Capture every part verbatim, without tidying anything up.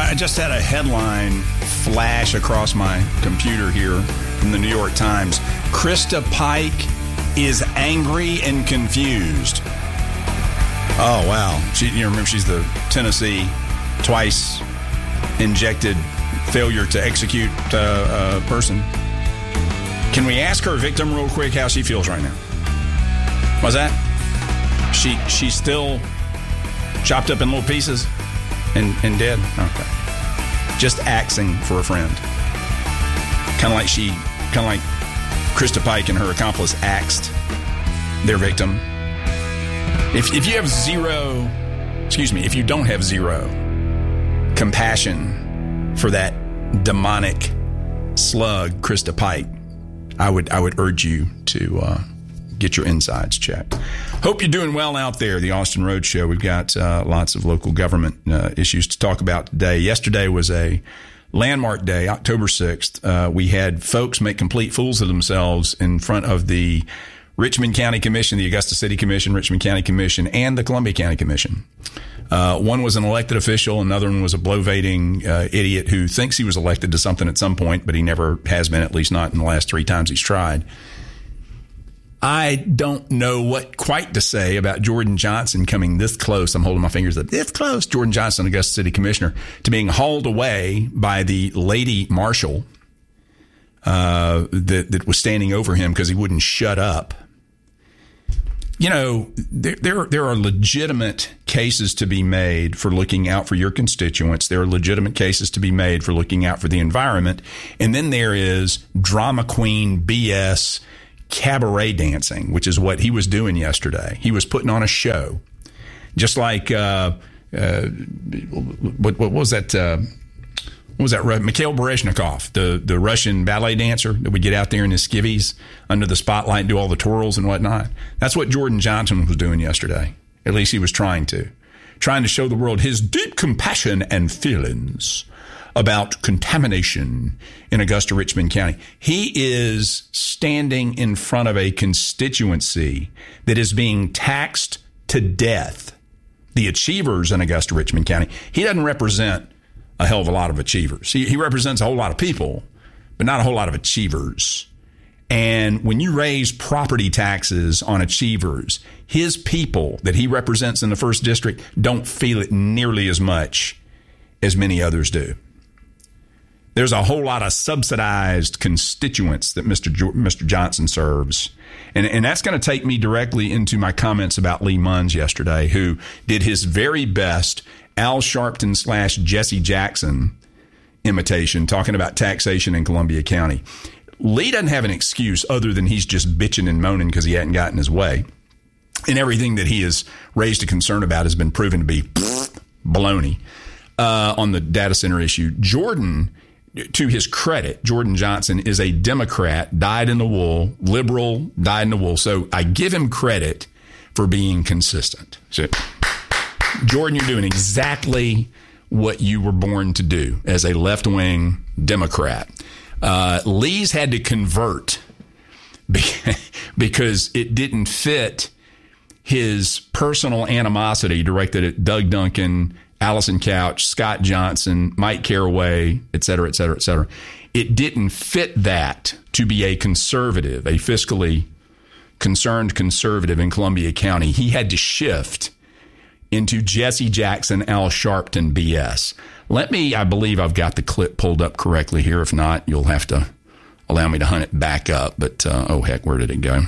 I just had a headline flash across my computer here from the New York Times. Krista Pike is angry and confused. Oh, wow. She, you remember she's the Tennessee twice injected failure to execute uh, uh, person. Can we ask her victim real quick how she feels right now? What's that? She she's still chopped up in little pieces and, and dead? Okay. Just axing for a friend. Kind of like she, kind of like Krista Pike and her accomplice axed their victim. If if you have zero, excuse me, if you don't have zero compassion for that demonic slug, Krista Pike, I would I would urge you to uh, get your insides checked. Hope you're doing well out there. The Austin Road Show. We've got uh, lots of local government uh, issues to talk about today. Yesterday was a landmark day, October sixth. Uh, we had folks make complete fools of themselves in front of the Richmond County Commission, the Augusta City Commission, Richmond County Commission, and the Columbia County Commission. Uh, one was an elected official. Another one was a blow-baiting uh, idiot who thinks he was elected to something at some point, but he never has been, at least not in the last three times he's tried. I don't know what quite to say about Jordan Johnson coming this close. I'm holding my fingers up this close. Jordan Johnson, Augusta City Commissioner, to being hauled away by the lady marshal uh, that, that was standing over him because he wouldn't shut up. You know, there, there there are legitimate cases to be made for looking out for your constituents. There are legitimate cases to be made for looking out for the environment. And then there is drama queen B S cabaret dancing, which is what he was doing yesterday. He was putting on a show. Just like, uh, uh, what, what was that? Uh, what was that? Mikhail Baryshnikov, the, the Russian ballet dancer that would get out there in his skivvies under the spotlight and do all the twirls and whatnot. That's what Jordan Johnson was doing yesterday. At least he was trying to. Trying to show the world his deep compassion and feelings about contamination in Augusta, Richmond County. He is standing in front of a constituency that is being taxed to death. The achievers in Augusta, Richmond County. He doesn't represent a hell of a lot of achievers. He, he represents a whole lot of people, but not a whole lot of achievers. And when you raise property taxes on achievers, his people that he represents in the first district don't feel it nearly as much as many others do. There's a whole lot of subsidized constituents that Mister Jo- Mister Johnson serves. And, and that's going to take me directly into my comments about Lee Munns yesterday, who did his very best Al Sharpton slash Jesse Jackson imitation, talking about taxation in Columbia County. Lee doesn't have an excuse other than he's just bitching and moaning because he hadn't gotten his way. And everything that he has raised a concern about has been proven to be baloney uh, on the data center issue. Jordan, to his credit, Jordan Johnson is a Democrat, dyed in the wool, liberal, dyed in the wool. So I give him credit for being consistent. So, Jordan, you're doing exactly what you were born to do as a left-wing Democrat. Uh, Lee's had to convert because it didn't fit his personal animosity directed at Doug Duncan, Allison Couch, Scott Johnson, Mike Caraway, et cetera, et cetera, et cetera. It didn't fit that to be a conservative, a fiscally concerned conservative in Columbia County. He had to shift into Jesse Jackson, Al Sharpton B S. Let me, I believe I've got the clip pulled up correctly here. If not, you'll have to allow me to hunt it back up. But, uh, oh, heck, where did it go?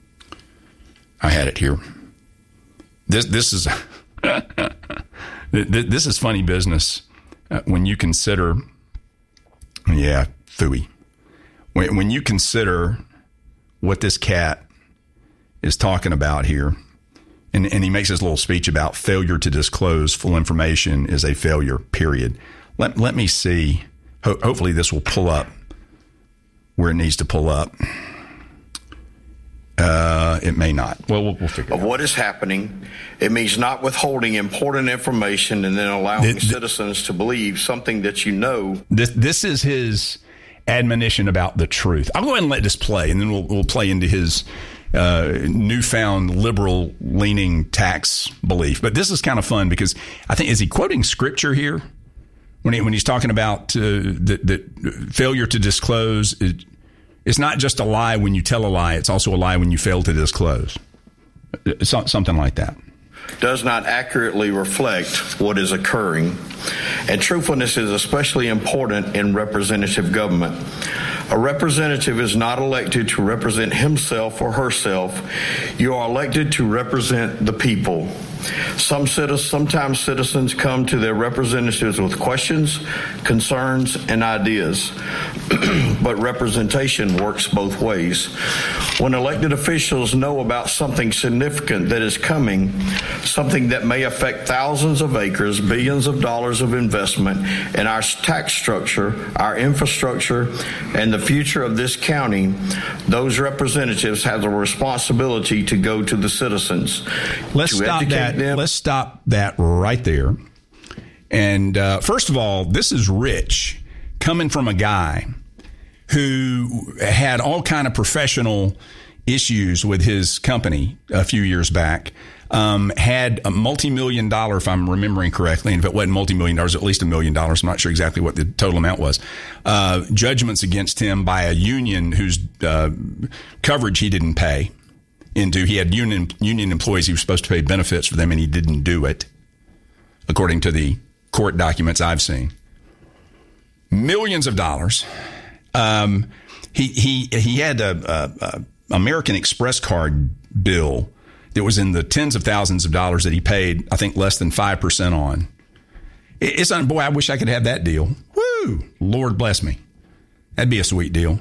I had it here. This this is this is funny business uh, when you consider, yeah, phooey. When, when you consider what this cat is talking about here. And, and he makes his little speech about failure to disclose full information is a failure, period. Let, let me see. Ho- hopefully this will pull up where it needs to pull up. Uh, it may not. Well, we'll, we'll figure it out. Of what is happening. It means not withholding important information and then allowing the, citizens to believe something that you know. This, this is his admonition about the truth. I'll go ahead and let this play, and then we'll, we'll play into his Uh, newfound liberal-leaning tax belief. But this is kind of fun because I think, is he quoting scripture here when he, when he's talking about uh, the, the failure to disclose, it, it's not just a lie when you tell a lie. It's also a lie when you fail to disclose. So, something like that. Does not accurately reflect what is occurring. And truthfulness is especially important in representative government. A representative is not elected to represent himself or herself. You are elected to represent the people. Some citizens, sometimes citizens come to their representatives with questions, concerns, and ideas. But representation works both ways. When elected officials know about something significant that is coming, something that may affect thousands of acres, billions of dollars of investment in our tax structure, our infrastructure, and the future of this county, those representatives have the responsibility to go to the citizens. Let's stop that. Them. Let's stop that right there. And uh, first of all, this is rich coming from a guy who had all kind of professional issues with his company a few years back. Um, had a multi-million dollar, if I'm remembering correctly, and if it wasn't multi-million dollars, at least a million dollars. I'm not sure exactly what the total amount was. Uh, judgments against him by a union whose uh, coverage he didn't pay into. He had union union employees. He was supposed to pay benefits for them, and he didn't do it, according to the court documents I've seen. Millions of dollars. Um, he he he had a, a, a American Express card bill that was in the tens of thousands of dollars that he paid, I think, less than five percent on. It's on, boy, I wish I could have that deal. Woo! Lord bless me. That'd be a sweet deal.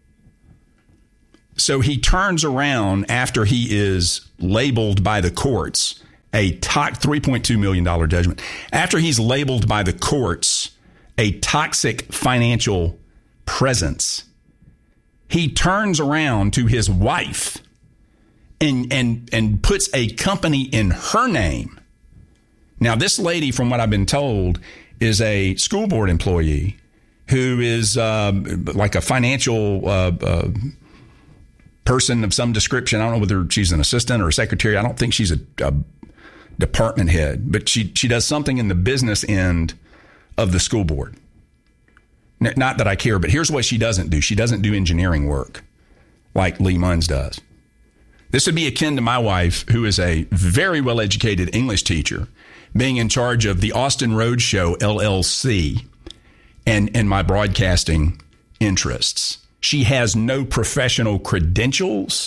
So he turns around after he is labeled by the courts a to- three point two million dollars judgment. After he's labeled by the courts a toxic financial presence, he turns around to his wife and and and puts a company in her name. Now, this lady, from what I've been told, is a school board employee who is uh, like a financial uh, uh, person of some description. I don't know whether she's an assistant or a secretary. I don't think she's a, a department head, but she she does something in the business end of the school board. Not that I care, but here's what she doesn't do. She doesn't do engineering work like Lee Munns does. This would be akin to my wife, who is a very well-educated English teacher, being in charge of the Austin Roadshow, L L C, and, and my broadcasting interests. She has no professional credentials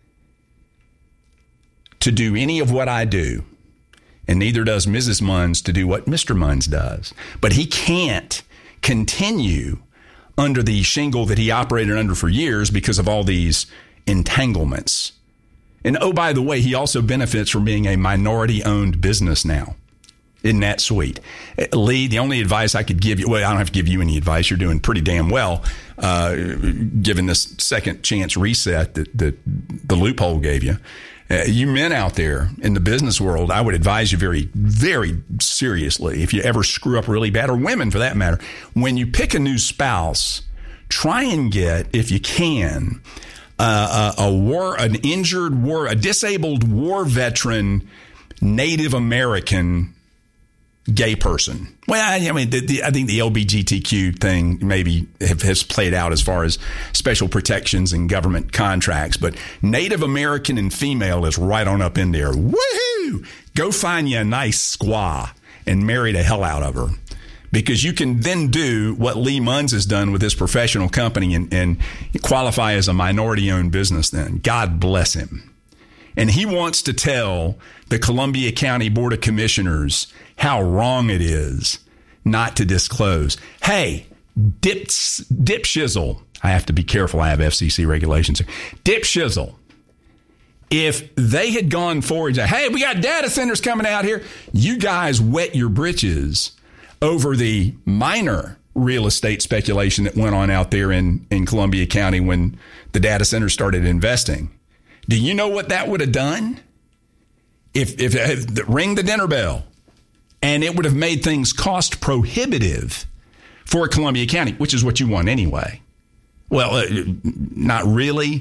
to do any of what I do, and neither does Missus Munns to do what Mister Munns does. But he can't continue under the shingle that he operated under for years because of all these entanglements. And oh, by the way, he also benefits from being a minority-owned business now. Isn't that sweet? Lee, the only advice I could give you, well, I don't have to give you any advice. You're doing pretty damn well, uh, given this second chance reset that, that the loophole gave you. Uh, you men out there in the business world, I would advise you very, very seriously, if you ever screw up really bad, or women for that matter, when you pick a new spouse, try and get, if you can, uh, a, a war, an injured war, a disabled war veteran, Native American gay person. Well, I, I mean, the, the, I think the L G B T Q thing maybe have, has played out as far as special protections and government contracts, but Native American and female is right on up in there. Woohoo! Go find you a nice squaw and marry the hell out of her, because you can then do what Lee Munns has done with his professional company and, and qualify as a minority-owned business then. God bless him. And he wants to tell the Columbia County Board of Commissioners how wrong it is not to disclose. Hey, dip, dip shizzle. I have to be careful. I have F C C regulations. Dip shizzle. If they had gone forward and said, hey, we got data centers coming out here, you guys wet your britches over the minor real estate speculation that went on out there in, in Columbia County when the data centers started investing. Do you know what that would have done? If, if, if ring the dinner bell, and it would have made things cost prohibitive for Columbia County, which is what you want anyway. Well, uh, not really,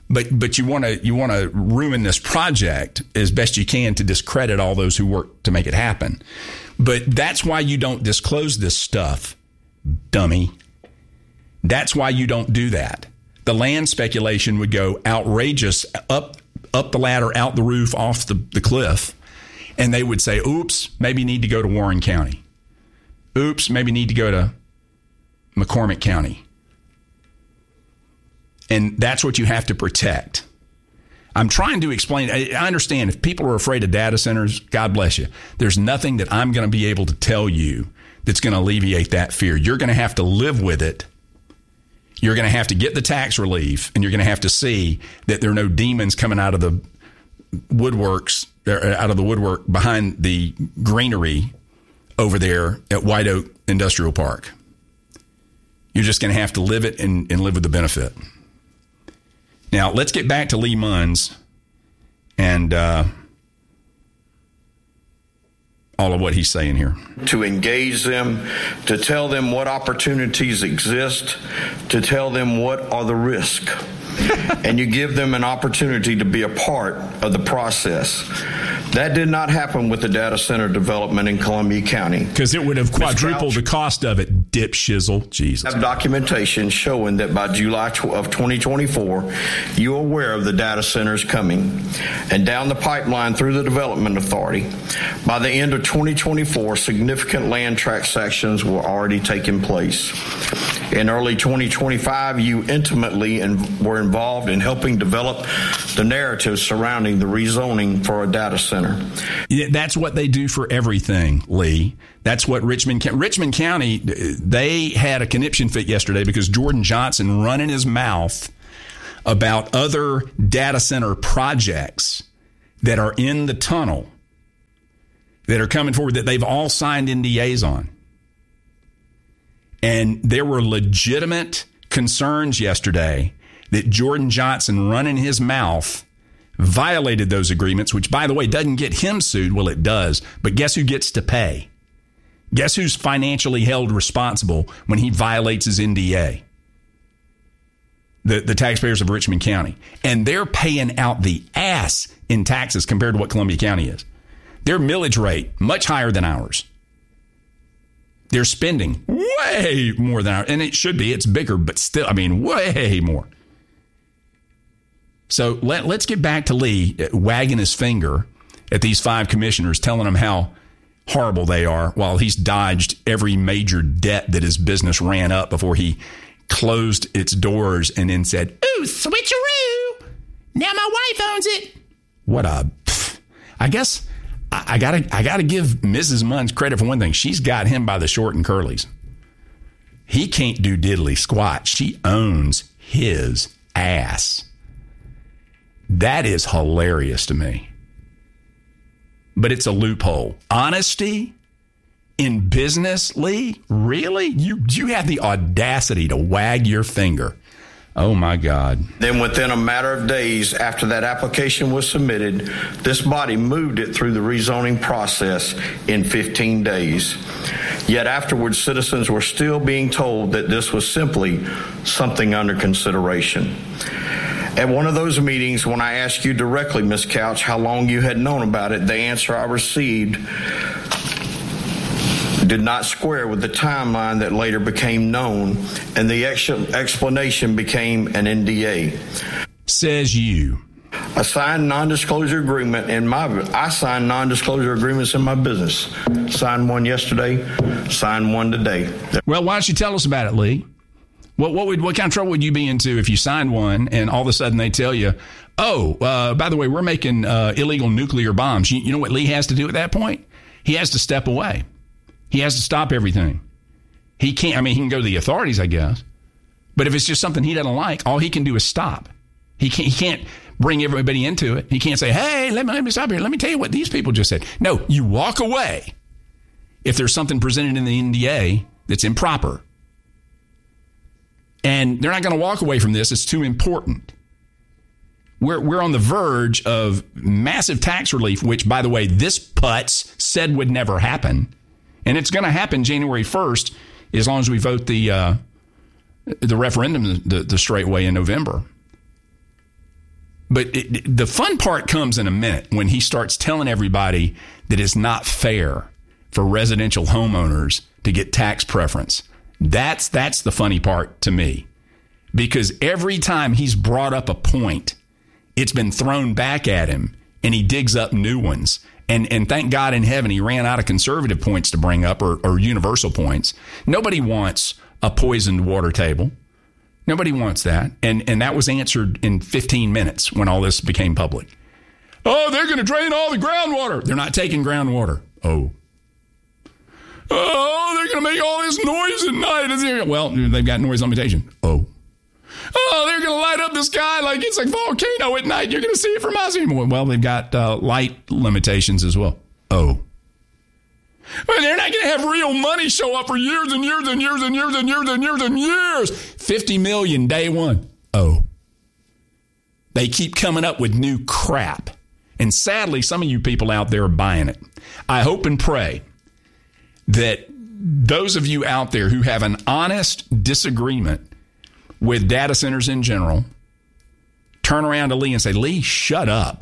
But but you want to you want to ruin this project as best you can to discredit all those who work to make it happen. But that's why you don't disclose this stuff, dummy. That's why you don't do that. The land speculation would go outrageous up up the ladder, out the roof, off the, the cliff, and they would say, oops, maybe need to go to Warren County. Oops, maybe need to go to McCormick County. And that's what you have to protect. I'm trying to explain. I understand if people are afraid of data centers, God bless you. There's nothing that I'm going to be able to tell you that's going to alleviate that fear. You're going to have to live with it. You're going to have to get the tax relief, and you're going to have to see that there are no demons coming out of the woodworks, out of the woodwork behind the greenery over there at White Oak Industrial Park. You're just going to have to live it and, and live with the benefit. Now, let's get back to Lee Munns and uh, all of what he's saying here. To engage them, to tell them what opportunities exist, to tell them what are the risks. And you give them an opportunity to be a part of the process. That did not happen with the data center development in Columbia County. Because it would have quadrupled the cost of it, dip shizzle. Jesus. I have documentation showing that by July of twenty twenty-four, you're aware of the data centers coming. And down the pipeline through the Development Authority, by the end of twenty twenty-four, significant land transactions were already taking place. In early twenty twenty-five, you intimately in, were involved in helping develop the narrative surrounding the rezoning for a data center. Yeah, that's what they do for everything, Lee. That's what Richmond Richmond County, they had a conniption fit yesterday because Jordan Johnson running his mouth about other data center projects that are in the tunnel that are coming forward that they've all signed N D As on. And there were legitimate concerns yesterday that Jordan Johnson running his mouth violated those agreements, which, by the way, doesn't get him sued. Well, it does. But guess who gets to pay? Guess who's financially held responsible when he violates his N D A? The, the taxpayers of Richmond County. And they're paying out the ass in taxes compared to what Columbia County is. Their millage rate, much higher than ours. They're spending way more than ours. And it should be. It's bigger, but still, I mean, way more. So let, let's get back to Lee wagging his finger at these five commissioners, telling them how horrible they are while he's dodged every major debt that his business ran up before he closed its doors and then said, ooh, switcheroo. Now my wife owns it. What a, pff. I guess I, I gotta, I gotta give Missus Munns credit for one thing. She's got him by the short and curlies. He can't do diddly squat. She owns his ass. That is hilarious to me. But it's a loophole. Honesty in business, Lee? Really? You you have the audacity to wag your finger. Oh, my God. Then within a matter of days after that application was submitted, this body moved it through the rezoning process in fifteen days. Yet afterwards, citizens were still being told that this was simply something under consideration. At one of those meetings, when I asked you directly, Miz Couch, how long you had known about it, the answer I received did not square with the timeline that later became known, and the ex- explanation became an N D A. Says you. I signed non-disclosure agreement in my, I signed non-disclosure agreements in my business. Signed one yesterday, signed one today. Well, why don't you tell us about it, Lee? What what would what kind of trouble would you be into if you signed one and all of a sudden they tell you, oh, uh, by the way, we're making uh, illegal nuclear bombs. You, you know what Lee has to do at that point? He has to step away. He has to stop everything. He can't, I mean, he can go to the authorities, I guess. But if it's just something he doesn't like, all he can do is stop. He can't, he can't bring everybody into it. He can't say, hey, let me, let me stop here. Let me tell you what these people just said. No, you walk away if there's something presented in the N D A that's improper. And they're not going to walk away from this. It's too important. We're we're on the verge of massive tax relief, which, by the way, this putz said would never happen. And it's going to happen January first as long as we vote the uh, the referendum the, the straight way in November. But it, the fun part comes in a minute when he starts telling everybody that it's not fair for residential homeowners to get tax preference. That's that's the funny part to me, because every time he's brought up a point, it's been thrown back at him, and he digs up new ones. And and thank God in heaven he ran out of conservative points to bring up, or, or universal points. Nobody wants a poisoned water table. Nobody wants that. And and that was answered in fifteen minutes when all this became public. Oh, they're going to drain all the groundwater. They're not taking groundwater. Oh. Oh, they're going to make all this noise at night. Well, they've got noise limitation. Oh. Oh, they're going to light up the sky like it's a volcano at night. You're going to see it from us anymore. Well, they've got uh, light limitations as well. Oh. Well, they're not going to have real money show up for years and years and years and years and years and years and years. fifty million day one. Oh. They keep coming up with new crap. And sadly, some of you people out there are buying it. I hope and pray that those of you out there who have an honest disagreement with data centers in general turn around to Lee and say, Lee, shut up.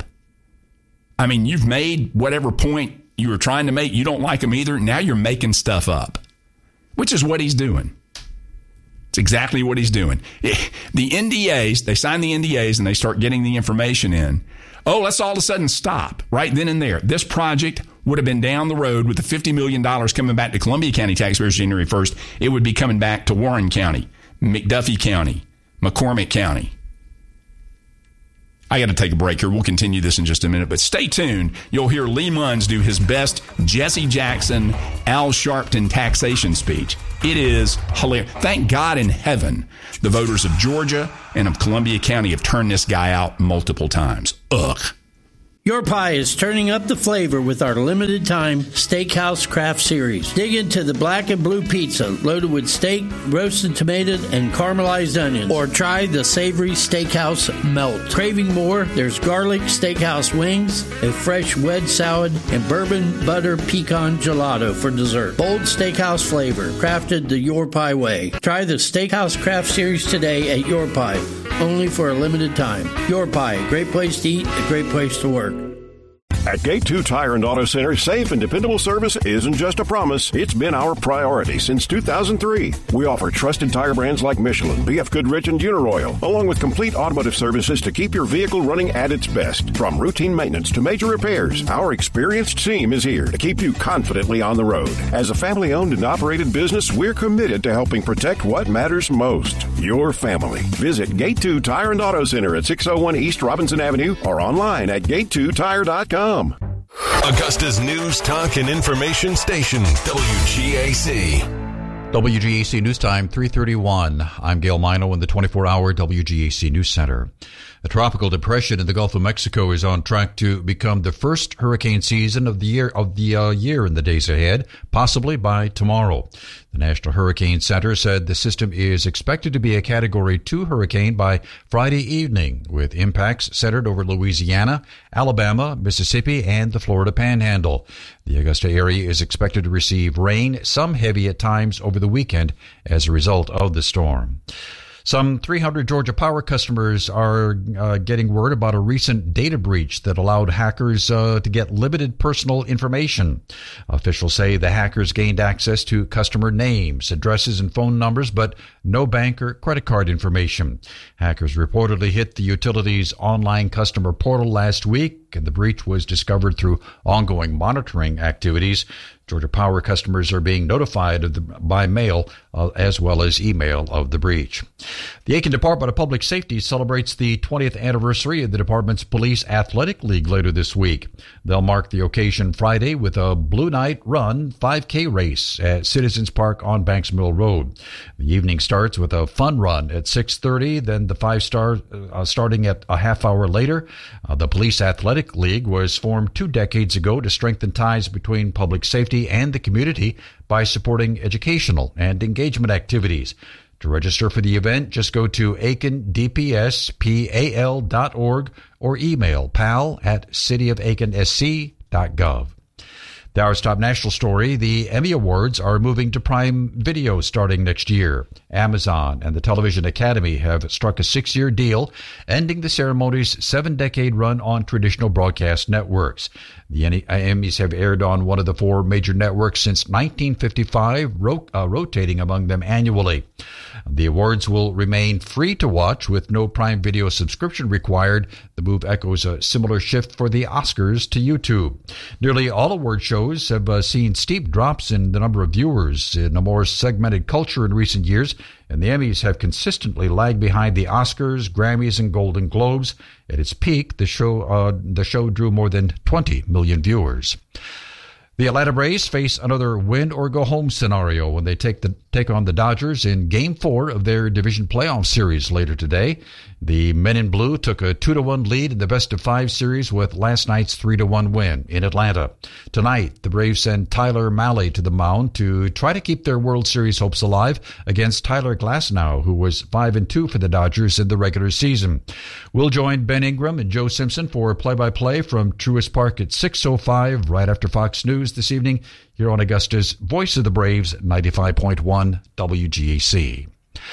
I mean, you've made whatever point you were trying to make. You don't like them either. Now you're making stuff up, which is what he's doing. It's exactly what he's doing. The N D As, they sign the N D As and they start getting the information in. Oh, let's all of a sudden stop right then and there. This project would have been down the road with the fifty million dollars coming back to Columbia County taxpayers January first. It would be coming back to Warren County, McDuffie County, McCormick County. I got to take a break here. We'll continue this in just a minute, but stay tuned. You'll hear Lee Munns do his best Jesse Jackson, Al Sharpton taxation speech. It is hilarious. Thank God in heaven the voters of Georgia and of Columbia County have turned this guy out multiple times. Ugh. Your Pie is turning up the flavor with our limited time Steakhouse Craft Series. Dig into the black and blue pizza loaded with steak, roasted tomato, and caramelized onions. Or try the savory Steakhouse Melt. Craving more? There's garlic steakhouse wings, a fresh wedge salad, and bourbon butter pecan gelato for dessert. Bold steakhouse flavor, crafted the Your Pie way. Try the Steakhouse Craft Series today at Your Pie, only for a limited time. Your Pie, a great place to eat, a great place to work. At Gate two Tire and Auto Center, safe and dependable service isn't just a promise, it's been our priority since two thousand three. We offer trusted tire brands like Michelin, B F Goodrich, and Uniroyal, along with complete automotive services to keep your vehicle running at its best. From routine maintenance to major repairs, our experienced team is here to keep you confidently on the road. As a family-owned and operated business, we're committed to helping protect what matters most, your family. Visit Gate two Tire and Auto Center at six oh one East Robinson Avenue or online at gate two tire dot com. Augusta's news, talk, and information station, W G A C. W G A C News Time, three thirty-one. I'm Gail Mino in the twenty-four hour W G A C News Center. A tropical depression in the Gulf of Mexico is on track to become the first hurricane season of the year of the uh, year in the days ahead, possibly by tomorrow. The National Hurricane Center said the system is expected to be a Category two hurricane by Friday evening, with impacts centered over Louisiana, Alabama, Mississippi, and the Florida Panhandle. The Augusta area is expected to receive rain, some heavy at times over the weekend as a result of the storm. Some three hundred Georgia Power customers are uh, getting word about a recent data breach that allowed hackers uh, to get limited personal information. Officials say the hackers gained access to customer names, addresses, and phone numbers, but no bank or credit card information. Hackers reportedly hit the utility's online customer portal last week, and the breach was discovered through ongoing monitoring activities. Georgia Power customers are being notified of the, by mail uh, as well as email of the breach. The Aiken Department of Public Safety celebrates the twentieth anniversary of the department's Police Athletic League later this week. They'll mark the occasion Friday with a Blue Night Run five K race at Citizens Park on Banks Mill Road. The evening starts with a fun run at six thirty, then the five star uh, starting at a half hour later. Uh, the Police Athletic League was formed two decades ago to strengthen ties between public safety and the community by supporting educational and engagement activities. To register for the event, just go to aiken d p s p a l dot org or email pal at city of aiken s c dot gov. The hour's top national story, the Emmy Awards are moving to Prime Video starting next year. Amazon and the Television Academy have struck a six-year deal, ending the ceremony's seven-decade run on traditional broadcast networks. The Emmys have aired on one of the four major networks since nineteen fifty-five, ro- uh, rotating among them annually. The awards will remain free to watch with no Prime Video subscription required. The move echoes a similar shift for the Oscars to YouTube. Nearly all award shows have uh, seen steep drops in the number of viewers in a more segmented culture in recent years, and the Emmys have consistently lagged behind the Oscars, Grammys, and Golden Globes. At its peak, the show uh, the show drew more than twenty million viewers. The Atlanta Braves face another win-or-go-home scenario when they take the take on the Dodgers in Game four of their division playoff series later today. The Men in Blue took a two to one lead in the best-of-five series with last night's three to one win in Atlanta. Tonight, the Braves send Tyler Mahle to the mound to try to keep their World Series hopes alive against Tyler Glasnow, who was five and two for the Dodgers in the regular season. We'll join Ben Ingram and Joe Simpson for play-by-play from Truist Park at six oh five right after Fox News this evening here on Augusta's Voice of the Braves, ninety-five point one W G A C.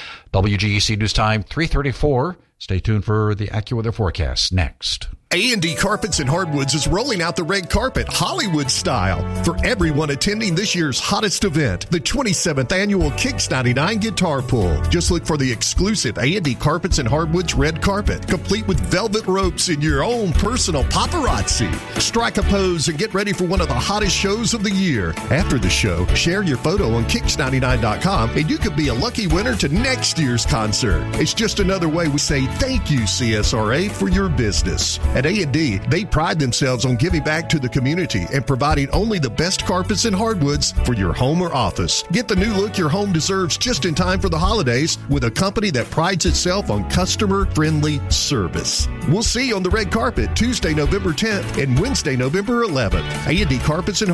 W G A C News Time, three thirty-four. Stay tuned for the AccuWeather forecast next. A and D Carpets and Hardwoods is rolling out the red carpet, Hollywood style, for everyone attending this year's hottest event, the twenty-seventh Annual Kicks ninety-nine Guitar Pull. Just look for the exclusive A and D Carpets and Hardwoods red carpet, complete with velvet ropes and your own personal paparazzi. Strike a pose and get ready for one of the hottest shows of the year. After the show, share your photo on kicks ninety-nine dot com and you could be a lucky winner to next year's concert. It's just another way we say thank you, C S R A, for your business. At A and D, they pride themselves on giving back to the community and providing only the best carpets and hardwoods for your home or office. Get the new look your home deserves just in time for the holidays with a company that prides itself on customer-friendly service. We'll see you on the red carpet Tuesday, November tenth and Wednesday, November eleventh. A and D Carpets and